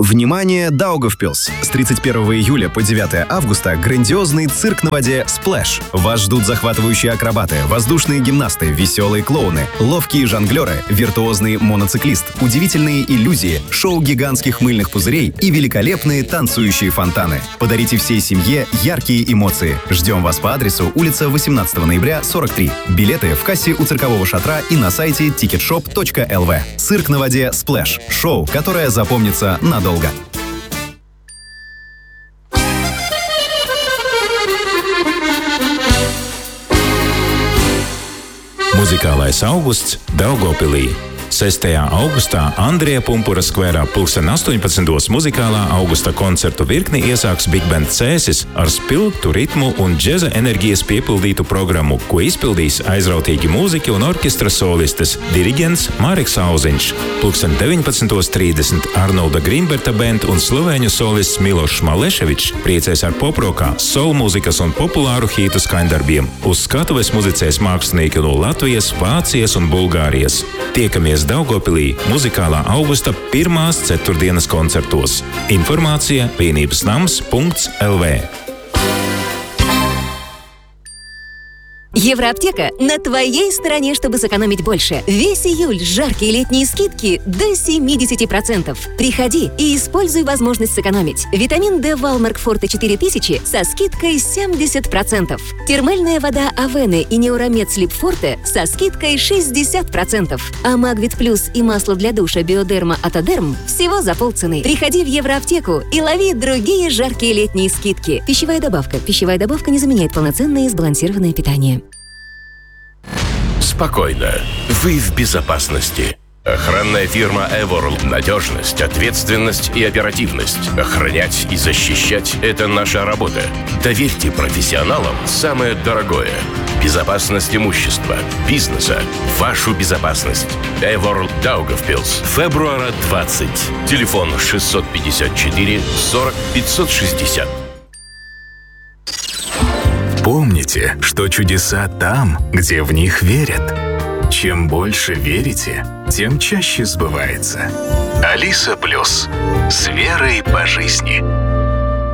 Внимание, Даугавпилс! С 31 июля по 9 августа грандиозный цирк на воде «Сплэш». Вас ждут захватывающие акробаты, воздушные гимнасты, веселые клоуны, ловкие жонглеры, виртуозный моноциклист, удивительные иллюзии, шоу гигантских мыльных пузырей и великолепные танцующие фонтаны. Подарите всей семье яркие эмоции. Ждем вас по адресу улица 18 ноября, 43. Билеты в кассе у циркового шатра и на сайте ticketshop.lv. Цирк на воде «Сплэш». Шоу, которое запомнится надолго. Muzikālais augusts Daugavpilī. 6. augustā Andrija Pumpura skverā 18. muzikālā augusta koncertu virkni iesāks Big Band Cēsis ar spilgtu ritmu un džeza enerģijas piepildītu programmu, ko izpildīs aizrautīgi mūziķi un orķestra solistes diriģents Māriks Auziņš. 19.30 Arnolda Grīnberta band un slovēņu solists Milošs Maleševičs priecēs ar poprokā, soul mūzikas un populāru hītu skaņdarbiem. Uz skatuves muzicēs mākslinieki no Latvijas, Vācijas un Bulgārijas. Tiekamies Daugavpilī muzikālā augusta pirmās ceturtdienas koncertos. Informācija vienībasnams.lv. Евроаптека на твоей стороне, чтобы сэкономить больше. Весь июль жаркие летние скидки до 70%. Приходи и используй возможность сэкономить. Витамин D Валмарк Форте 4000 со скидкой 70%. Термальная вода Авены и Неуромед Слип Форте со скидкой 60%. А Магвит Плюс и масло для душа Биодерма Атодерм всего за полцены. Приходи в Евроаптеку и лови другие жаркие летние скидки. Пищевая добавка. Пищевая добавка не заменяет полноценное и сбалансированное питание. Спокойно. Вы в безопасности. Охранная фирма Eworld. Надежность, ответственность и оперативность. Охранять и защищать – это наша работа. Доверьте профессионалам самое дорогое. Безопасность имущества, бизнеса, вашу безопасность. Eworld Daugavpils. Февруара 20. Телефон 654 40 560. Помните, что чудеса там, где в них верят. Чем больше верите, тем чаще сбывается. Алиса Плюс. С верой по жизни.